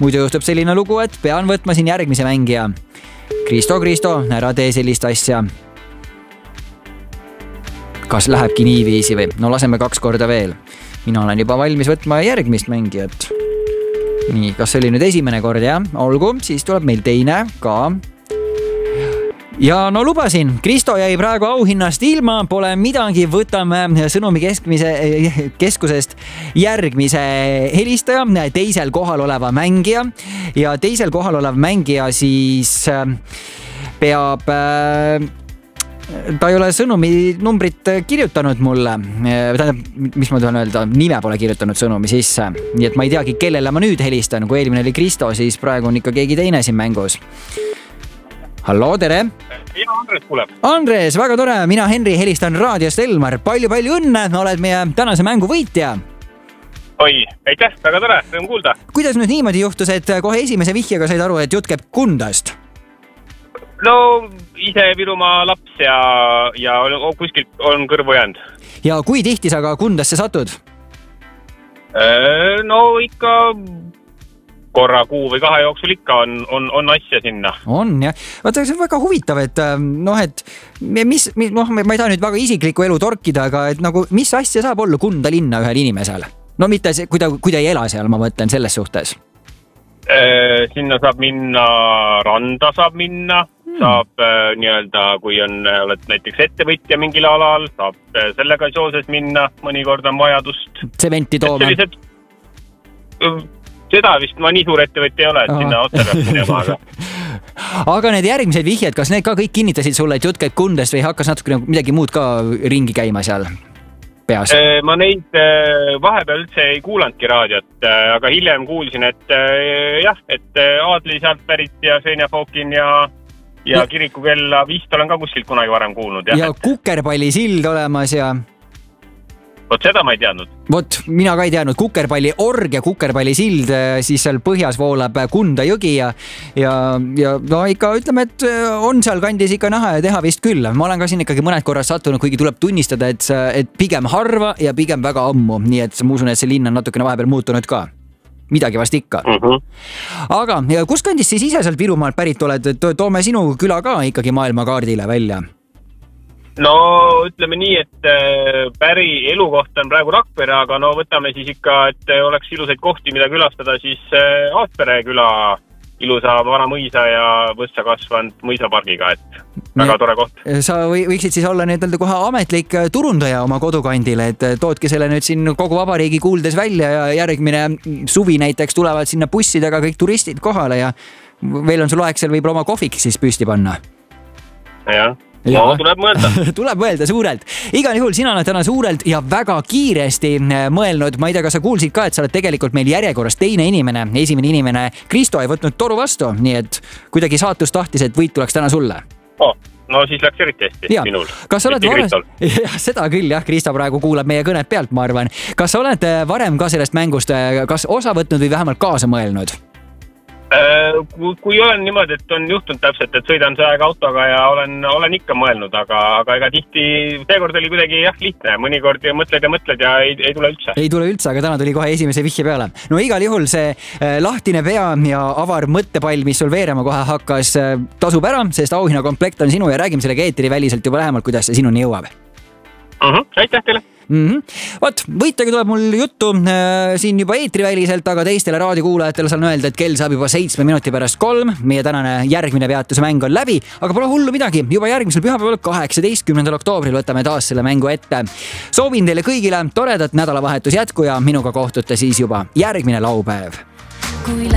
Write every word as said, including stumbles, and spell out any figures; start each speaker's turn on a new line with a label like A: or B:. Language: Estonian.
A: muidu juhtub selline lugu, et pean võtma siin järgmise mängija. Kristo, Kristo, ära tee sellist asja. Kas lähebki niiviisi või? No laseme kaks korda veel. Mina olen juba valmis võtma järgmist mängijat. Nii, kas see oli nüüd esimene kord, jah? Olgu, siis tuleb meil teine ka. Ja no lubasin, Kristo jäi praegu auhinnast ilma, pole midagi, võtame sõnumi keskmise, keskusest järgmise helistaja, teisel kohal oleva mängija ja teisel kohal olev mängija siis peab, ta ei ole sõnumi numbrit kirjutanud mulle, tähendab, mis ma tahan öelda, nime pole kirjutanud sõnumi sisse, nii et ma ei teagi, kellele ma nüüd helistan, kui eelmine oli Kristo, siis praegu on ikka keegi teine siin mängus. Hallo, tere!
B: Ja, Andres kuuleb.
A: Andres, väga tore, mina Henri helistan raadiost Elmar. Palju-palju õnne, oled meie tänase mängu võitja.
B: Oi, aitäh, väga tore, rõõm kuulda.
A: Kuidas nüüd niimoodi juhtus, et kohe esimese vihjega said aru, et jutt käib Kundast?
B: No, ise Virumaa laps ja, ja kuskilt on kõrvu jäänud.
A: Ja kui tihti sa ka Kundasse satud?
B: No ikka... korra kuu või kahe jooksul ikka on, on, on asja sinna.
A: On, jah. Vaata, see on väga huvitav, et noh, et mis, noh, ma ei taha nüüd väga isiklikku elu torkida, aga et nagu, mis asja saab olla Kunda linna ühel inimesel? No mitte see, kui ta, kui ta ei ela seal, ma mõtlen selles suhtes.
B: Äh, sinna saab minna, randa saab minna, hmm. saab äh, nii-öelda, kui on, oled näiteks ettevõtja mingil alal, saab äh, sellega seoses minna, mõnikord on vajadust.
A: Tsementi tooma.
B: Sellised, äh, seda vist ma nii suur ettevõtja ei ole, et Aha. sinna otsa peab minema. Aga...
A: aga need järgmised vihjed, kas need ka kõik kinnitasid sulle, et jutt käib Kundest või hakkas natuke midagi muud ka ringi käima seal peas?
B: Ma neid vahepeal üldse ei kuulanudki raadiot, aga hiljem kuulsin, et jah, et Aadli sealt pärit ja Seinafookin ja, ja, ja kirikukella vist olen ka kuskilt kunagi varem kuulnud.
A: Jah, ja et... Kukerpalli sild olemas ja...
B: Vot seda ma ei teadnud.
A: Vot, mina ka ei teadnud. Kukerpalli org ja Kukerpalli sild, siis seal põhjas voolab Kunda jõgi ja, ja, ja no ikka ütleme, et on seal kandis ikka näha ja teha vist küll. Ma olen ka siin ikkagi mõned korrad sattunud, kuigi tuleb tunnistada, et, et pigem harva ja pigem väga ammu. Nii et ma usun, et see linn on natukene vahepeal muutunud ka. Midagi vast ikka.
B: Uh-huh.
A: Aga ja kus kandis siis ise sealt Virumaalt pärit oled? Toome sinu küla ka ikkagi maailmakaardile välja.
B: No ütleme nii, et päri elukoht on praegu Rakvere, aga no võtame siis ikka, et oleks ilusaid kohti, mida külastada, siis Aaspere küla ilusa vana mõisa ja võssa kasvanud mõisapargiga, et väga tore koht.
A: Sa võiksid siis olla nüüd kohe ametlik turundaja oma kodukandile, et toodki selle nüüd siin kogu vabariigi kuuldes välja ja järgmine suvi näiteks tulevad sinna bussidega kõik turistid kohale ja veel on sul aeg seal võib-olla oma kohvik siis püsti panna.
B: Jah. No, tuleb mõelda.
A: tuleb mõelda suurelt. Igal juhul sina oled täna suurelt ja väga kiiresti mõelnud. Ma ei tea, kas sa kuulsid ka, et sa oled tegelikult meil järjekorras teine inimene. Esimene inimene Kristo ei võtnud toru vastu, nii et kuidagi saatus tahtis, et võit tuleks täna sulle.
B: Oh, no siis läks eriti hästi
A: ja.
B: Minul.
A: Kas sa oled varem... ja, seda küll, jah. Kristo praegu kuulab meie kõnet pealt, ma arvan. Kas sa oled varem ka sellest mängust kas osa võtnud või vähemalt kaasa mõelnud?
B: Kui, kui olen niimoodi, et on juhtunud täpselt, et sõidan see aeg autoga ja olen, olen ikka mõelnud, aga, aga ega tihti seekord oli kuidagi jah lihtne. Mõnikord ja mõtled ja mõtled ja ei, ei tule üldse. Ei
A: tule üldse, aga täna tuli kohe esimese vihje peale. No igal juhul see lahtine pea ja avar mõttepall, mis sul veerema kohe hakkas, tasub ära, sest auhinna komplekt on sinu ja räägime sellega eetri väliselt juba lähemalt, kuidas see sinuni jõuab.
B: Uh-huh, aitäh teile!
A: Mm-hmm. Vot, võitagi tuleb mul juttu äh, siin juba eetriväliselt, aga teistele raadiokuulajatele saan öelda, et kell saab juba seitsme minuti pärast kolm. Meie tänane järgmine peatuse mäng on läbi, aga pole hullu midagi. Juba järgmisel pühapäeval kaheksateistkümnendal oktoobril võtame taas selle mängu ette. Soovin teile kõigile toredat nädalavahetus jätku ja minuga kohtute siis juba järgmine laupäev. Kui